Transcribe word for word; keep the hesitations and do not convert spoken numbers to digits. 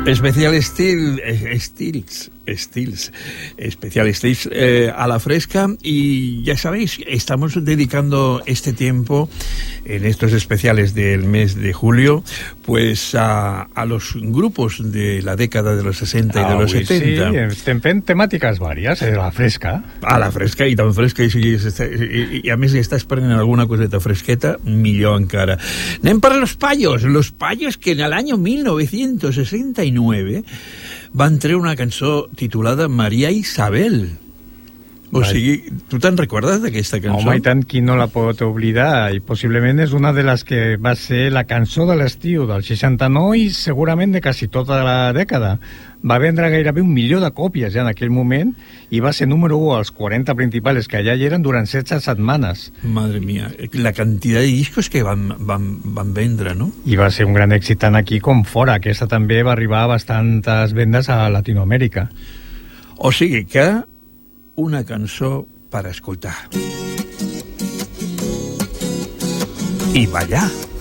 Especial Estil, Estils, Estils, Especial Estils eh, a la fresca, y ya sabéis, estamos dedicando este tiempo en estos especiales del mes de julio pues a, a los grupos de la década de los sesenta y de los Avui setenta. Sí, estem fent temàtiques vàries, eh, a la fresca. A la fresca, i tan fresca, i, i, i, i a més si estàs prenent alguna coseta fresqueta, millor encara. Anem per los payos, los payos que en el año mil novecientos sesenta y nueve van treure una cançó titulada Maria Isabel. O Vai. sigui, tu te'n recordes d'aquesta cançó? Home, i tant, qui no la pot oblidar? I possiblement és una de les que va ser la cançó de l'estiu del seixanta-nou i segurament de quasi tota la dècada. Va vendre gairebé un milió de còpies ja en aquell moment i va ser número u als quaranta principals que allà hi eren durant setze setmanes. Madre mía, la cantidad de discos que van, van, van vendre, no? I va ser un gran èxit tant aquí com fora. Aquesta també va arribar a bastantes vendes a Latinoamèrica. O sigui que una cançó per escoltar i ballar.